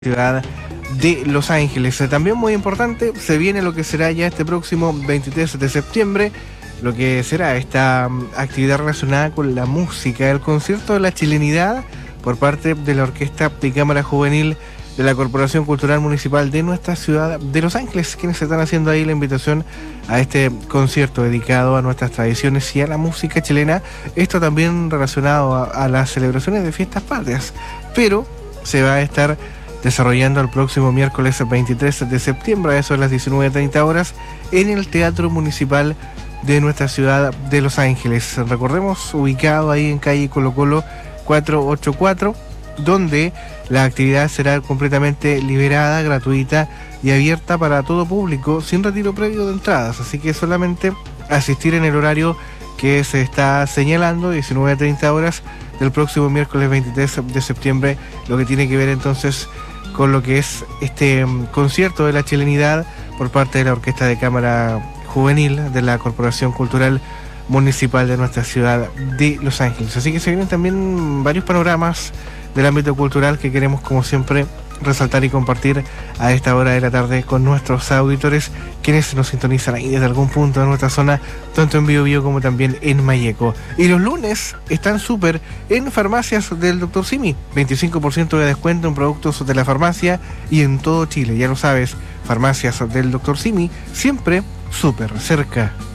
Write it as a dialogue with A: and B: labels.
A: ciudad de Los Ángeles. También muy importante, se viene lo que será ya este próximo 23 de septiembre, lo que será esta actividad relacionada con la música, el concierto de la chilenidad por parte de la Orquesta de Cámara Juvenil de la Corporación Cultural Municipal de nuestra ciudad de Los Ángeles, quienes están haciendo ahí la invitación a este concierto dedicado a nuestras tradiciones y a la música chilena. Esto también relacionado a las celebraciones de fiestas patrias, pero se va a estar desarrollando el próximo miércoles 23 de septiembre a eso de las 19:30 horas en el Teatro Municipal de nuestra ciudad de Los Ángeles. Recordemos, ubicado ahí en calle Colo Colo 484, donde la actividad será completamente liberada, gratuita y abierta para todo público, sin retiro previo de entradas. Así que solamente asistir en el horario que se está señalando, 19:30 horas del próximo miércoles 23 de septiembre, lo que tiene que ver entonces con lo que es este concierto de la chilenidad por parte de la Orquesta de Cámara Juvenil de la Corporación Cultural Municipal de nuestra ciudad de Los Ángeles. Así que se vienen también varios panoramas del ámbito cultural que queremos, como siempre, resaltar y compartir a esta hora de la tarde con nuestros auditores, quienes nos sintonizan ahí desde algún punto de nuestra zona, tanto en Biobío como también en Malleco. Y los lunes están súper en Farmacias del Dr. Simi, 25% de descuento en productos de la farmacia y en todo Chile. Ya lo sabes, Farmacias del Dr. Simi, siempre súper cerca.